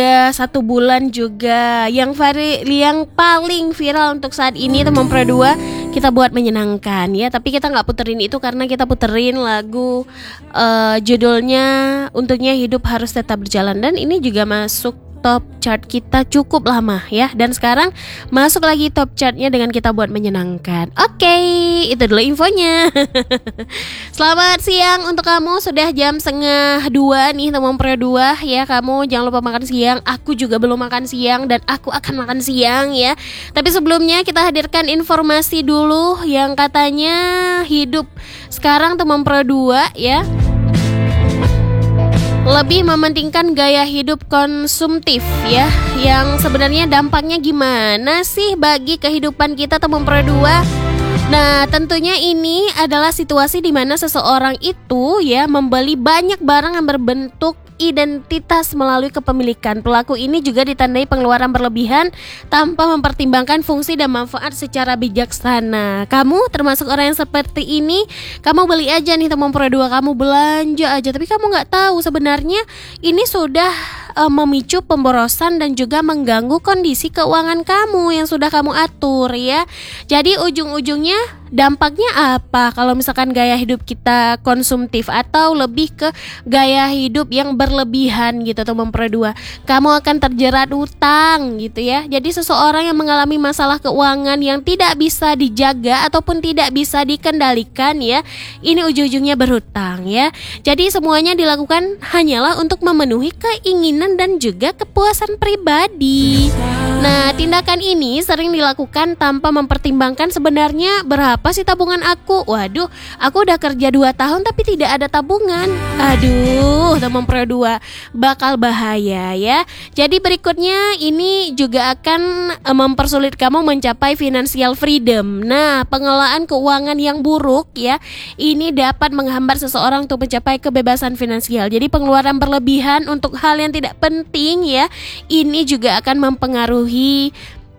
1 bulan juga yang paling viral untuk saat ini teman Pro 2 kita buat menyenangkan ya, tapi kita nggak puterin itu karena kita puterin lagu judulnya Untuknya Hidup Harus Tetap Berjalan, dan ini juga masuk top chart kita cukup lama ya, dan sekarang masuk lagi top chartnya dengan kita buat menyenangkan. Oke, itu dulu infonya. Selamat siang untuk kamu, sudah jam 1:30 nih teman Pro 2 ya. Kamu jangan lupa makan siang, aku juga belum makan siang dan aku akan makan siang ya. Tapi sebelumnya kita hadirkan informasi dulu yang katanya hidup sekarang teman Pro 2 ya lebih mementingkan gaya hidup konsumtif ya, yang sebenarnya dampaknya gimana sih bagi kehidupan kita teman Pro 2. Nah, tentunya ini adalah situasi di mana seseorang itu ya membeli banyak barang yang berbentuk identitas melalui kepemilikan. Pelaku ini juga ditandai pengeluaran berlebihan tanpa mempertimbangkan fungsi dan manfaat secara bijaksana. Kamu termasuk orang yang seperti ini? Kamu beli aja nih teman Pro 2, kamu belanja aja, tapi kamu nggak tahu sebenarnya ini sudah memicu pemborosan dan juga mengganggu kondisi keuangan kamu yang sudah kamu atur ya. Jadi ujung-ujungnya dampaknya apa kalau misalkan gaya hidup kita konsumtif atau lebih ke gaya hidup yang berlebihan gitu teman Pro 2. Kamu akan terjerat hutang gitu ya. Jadi seseorang yang mengalami masalah keuangan yang tidak bisa dijaga ataupun tidak bisa dikendalikan ya, ini ujung-ujungnya berhutang ya. Jadi semuanya dilakukan hanyalah untuk memenuhi keinginan dan juga kepuasan pribadi. Nah, tindakan ini sering dilakukan tanpa mempertimbangkan sebenarnya berapa sih tabungan aku. Waduh, aku udah kerja 2 tahun tapi tidak ada tabungan. Aduh, teman Pro 2, bakal bahaya ya. Jadi berikutnya ini juga akan mempersulit kamu mencapai financial freedom. Nah, pengelolaan keuangan yang buruk ya, ini dapat menghambat seseorang untuk mencapai kebebasan finansial. Jadi pengeluaran berlebihan untuk hal yang tidak penting ya, ini juga akan mempengaruhi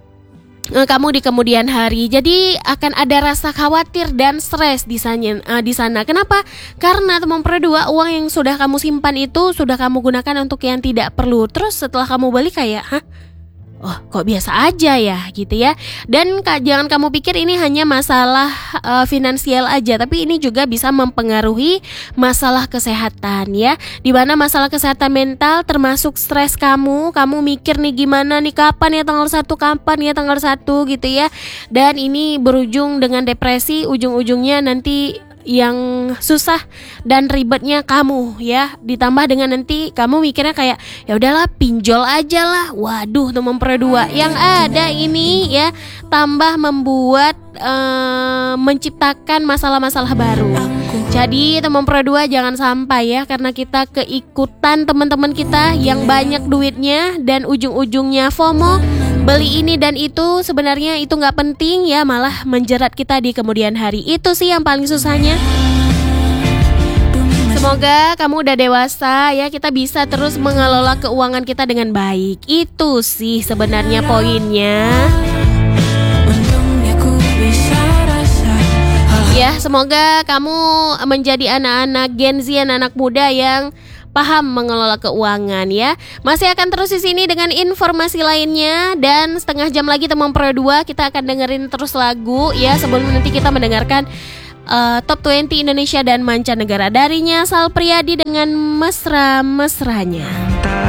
kamu di kemudian hari. Jadi akan ada rasa khawatir dan stres di sana. Kenapa? Karena teman Pro 2, uang yang sudah kamu simpan itu sudah kamu gunakan untuk yang tidak perlu. Terus setelah kamu balik kayak, oh kok biasa aja ya gitu ya. Dan jangan kamu pikir ini hanya masalah finansial aja, tapi ini juga bisa mempengaruhi masalah kesehatan ya, dimana masalah kesehatan mental termasuk stres kamu mikir nih gimana nih, kapan ya tanggal 1 gitu ya. Dan ini berujung dengan depresi, ujung-ujungnya nanti yang susah dan ribetnya kamu ya, ditambah dengan nanti kamu mikirnya kayak ya udahlah pinjol aja lah. Waduh teman Pro 2, yang ada ini ya tambah membuat menciptakan masalah-masalah baru. Jadi teman Pro 2 jangan sampai ya, karena kita keikutan teman-teman kita yang banyak duitnya dan ujung-ujungnya FOMO, beli ini dan itu, sebenarnya itu gak penting ya, malah menjerat kita di kemudian hari. Itu sih yang paling susahnya. Semoga kamu udah dewasa ya, kita bisa terus mengelola keuangan kita dengan baik. Itu sih sebenarnya poinnya. Ya, semoga kamu menjadi anak-anak Gen Z, anak muda yang paham mengelola keuangan ya. Masih akan terus di sini dengan informasi lainnya, dan setengah jam lagi teman Pro 2 kita akan dengerin terus lagu ya, sebelum nanti kita mendengarkan Top 20 Indonesia dan mancanegara darinya Sal Priadi dengan mesra-mesranya.